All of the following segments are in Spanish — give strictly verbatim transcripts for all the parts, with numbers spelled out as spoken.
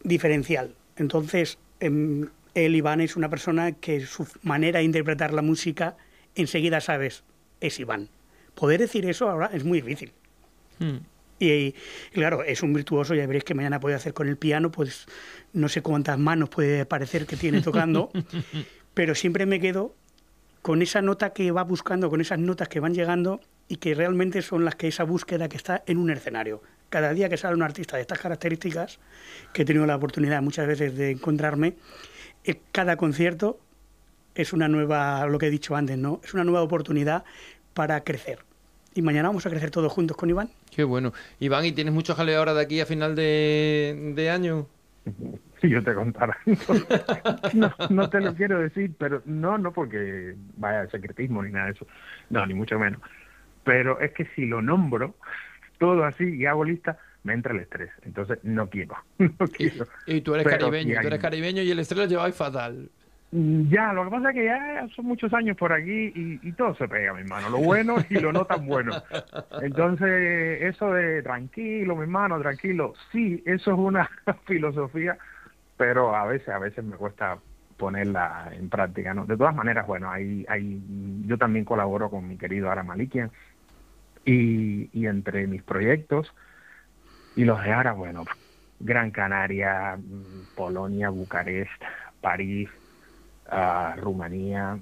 diferencial. Entonces, eh, él, Iván, es una persona que su manera de interpretar la música, enseguida sabes, es Iván. Poder decir eso ahora es muy difícil. Hmm. Y, y claro, es un virtuoso, ya veréis que mañana puede hacer con el piano, pues no sé cuántas manos puede parecer que tiene tocando, pero siempre me quedo con esa nota que va buscando, con esas notas que van llegando y que realmente son las que esa búsqueda que está en un escenario. Cada día que sale un artista de estas características, que he tenido la oportunidad muchas veces de encontrarme, cada concierto es una nueva, lo que he dicho antes, ¿no? Es una nueva oportunidad para crecer. Y mañana vamos a crecer todos juntos con Iván. Qué bueno. Iván, ¿y tienes mucho jaleo ahora de aquí a final de, de año? Si yo te contara. No, no te lo quiero decir, pero no, no porque vaya de secretismo ni nada de eso. No, ni mucho menos. Pero es que si lo nombro todo así y hago lista, me entra el estrés. Entonces no quiero. No quiero. Y, y tú eres pero caribeño, si hay... tú eres caribeño y el estrés lo lleváis fatal. Ya, lo que pasa es que ya son muchos años por aquí y, y todo se pega, mi hermano, lo bueno y lo no tan bueno. Entonces, eso de tranquilo, mi hermano, tranquilo, sí, eso es una filosofía, pero a veces, a veces me cuesta ponerla en práctica, ¿no? De todas maneras, bueno, hay, hay, yo también colaboro con mi querido Ara Malikian y, y entre mis proyectos y los de Ara, bueno, Gran Canaria, Polonia, Bucarest, París, Uh, Rumanía,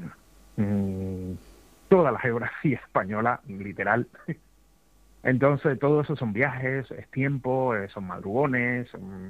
mm, toda la geografía española, literal. Entonces, todo eso son viajes, es tiempo, eh, son madrugones,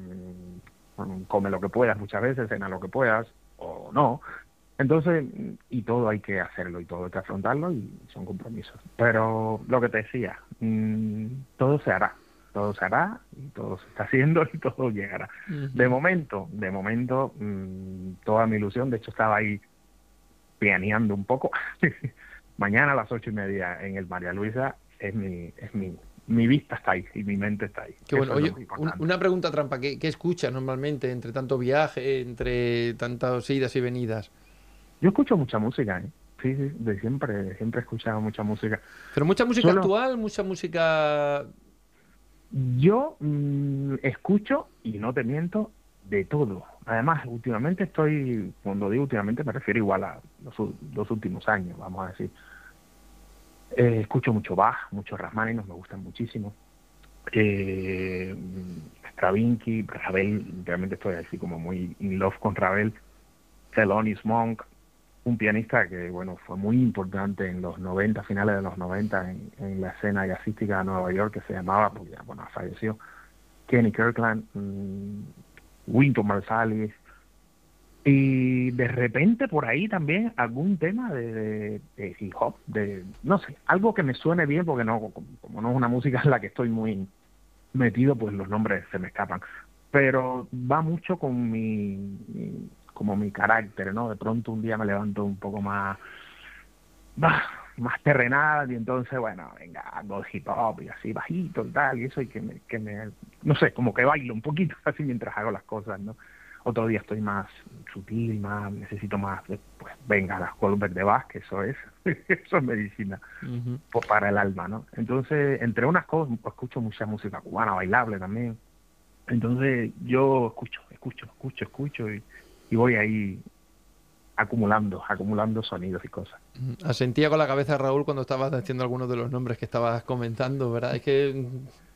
mm, come lo que puedas muchas veces, cena lo que puedas, o no. Entonces, y todo hay que hacerlo, y todo hay que afrontarlo, y son compromisos. Pero lo que te decía, mm, todo se hará. Todo se hará y todo se está haciendo y todo llegará. Uh-huh. De momento, de momento, mmm, toda mi ilusión, de hecho estaba ahí pianeando un poco. Mañana a las ocho y media en el María Luisa es mi, es mi, mi vista está ahí y mi mente está ahí. Qué bueno. Oye, un, una pregunta trampa, ¿qué, ¿qué escuchas normalmente entre tanto viaje, entre tantas idas y venidas? Yo escucho mucha música, ¿eh? Sí, sí, de siempre, siempre he escuchado mucha música. ¿Pero mucha música Solo... actual, mucha música...? Yo mmm, escucho, y no te miento, de todo. Además, últimamente estoy, cuando digo últimamente me refiero igual a los, los últimos años, vamos a decir. Eh, escucho mucho Bach, muchos Rachmaninoff, me gustan muchísimo. Eh, Stravinsky, Ravel, realmente estoy así como muy in love con Ravel. Thelonious Monk, un pianista que, bueno, fue muy importante en los noventa, finales de los noventa, en, en la escena jazzística de Nueva York, que se llamaba, porque ya, bueno, falleció, Kenny Kirkland, mmm, Wynton Marsalis, y de repente por ahí también algún tema de, de, de hip hop, de, no sé, algo que me suene bien, porque no, como no es una música en la que estoy muy metido, pues los nombres se me escapan, pero va mucho con mi... mi como mi carácter, ¿no? De pronto un día me levanto un poco más bah, más terrenal y entonces, bueno, venga, hago hip hop y así bajito y tal, y eso, y que me, que me, no sé, como que bailo un poquito así mientras hago las cosas, ¿no? Otro día estoy más sutil, más, necesito más, pues venga, las Goldberg de Bach, que eso es, eso es medicina, uh-huh. Pues para el alma, ¿no? Entonces, entre unas cosas, escucho mucha música cubana, bailable también. Entonces, yo escucho, escucho, escucho, escucho y y voy ahí acumulando, acumulando sonidos y cosas. Asentía con la cabeza, Raúl, cuando estabas haciendo algunos de los nombres que estabas comentando, ¿verdad? Es que...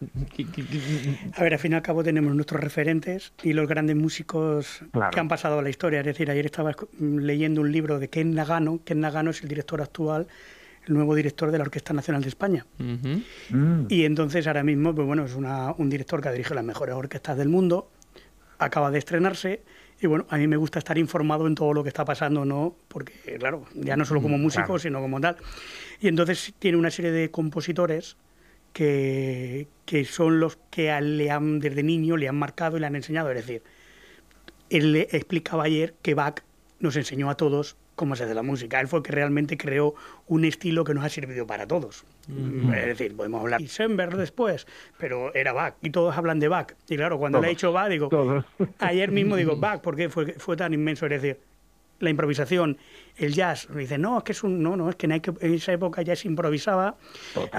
A ver, al fin y al cabo tenemos nuestros referentes y los grandes músicos claro. que han pasado a la historia. Es decir, ayer estaba leyendo un libro de Ken Nagano. Ken Nagano es el director actual, el nuevo director de la Orquesta Nacional de España. Uh-huh. Mm. Y entonces ahora mismo, pues bueno, es una, un director que ha dirigido las mejores orquestas del mundo, acaba de estrenarse. Y bueno, a mí me gusta estar informado en todo lo que está pasando, ¿no? Porque, claro, ya no solo como músico, claro. sino como tal. Y entonces tiene una serie de compositores que, que son los que le han, desde niño le han marcado y le han enseñado. Es decir, él le explicaba ayer que Bach nos enseñó a todos cómo se hace la música. Él fue el que realmente creó un estilo que nos ha servido para todos. Mm. Es decir, podemos hablar de Schoenberg después, pero era Bach, y todos hablan de Bach. Y claro, cuando todos, le he dicho Bach, digo, todos. Ayer mismo digo, Bach, ¿por qué fue, fue tan inmenso? Es decir, la improvisación, el jazz, me dice, no, es que es un, no, no, es que en esa época ya se improvisaba. Total.